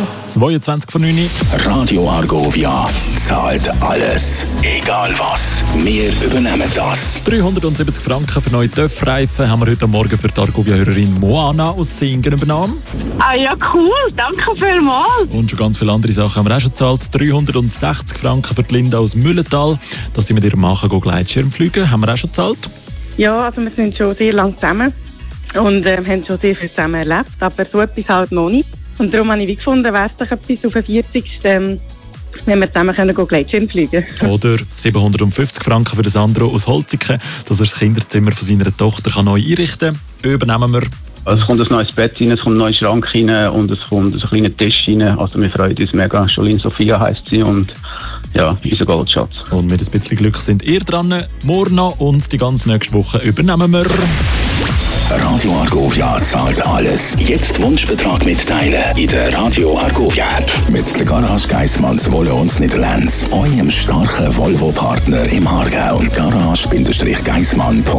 22 von 9. Radio Argovia zahlt alles, egal was. Wir übernehmen das. 370 Franken für neue TÜV-Reifen haben wir heute Morgen für die Argovia-Hörerin Moana aus Singen übernommen. Ah ja, cool, danke vielmals. Und schon ganz viele andere Sachen haben wir auch schon gezahlt. 360 Franken für die Linda aus Mühlental, dass sie mit ihrem Mann Gleitschirm fliegen haben wir auch schon gezahlt. Ja, also wir sind schon sehr lange zusammen und haben schon sehr viel zusammen erlebt, aber so etwas halt noch nicht. Und darum habe ich gefunden, wäre es doch etwas auf den 40. wenn wir zusammen Gleitschirm fliegen können. Oder 750 Franken für das Sandro aus Holziken, dass er das Kinderzimmer von seiner Tochter neu einrichten kann. Übernehmen wir. Also es kommt ein neues Bett rein, es kommt ein neuer Schrank rein und es kommt ein kleiner Tisch rein. Also wir freuen uns mega. Jolene Sophia heisst sie und ja, unser Goldschatz. Und mit ein bisschen Glück sind ihr dran. Morgen und die ganze nächste Woche übernehmen wir. Radio Argovia zahlt alles. Jetzt Wunschbetrag mitteilen in der Radio Argovia App. Mit der Garage Geissmanns Wolle uns Niederlands. Eurem starken Volvo-Partner im Aargau. Garage-Geissmann.ch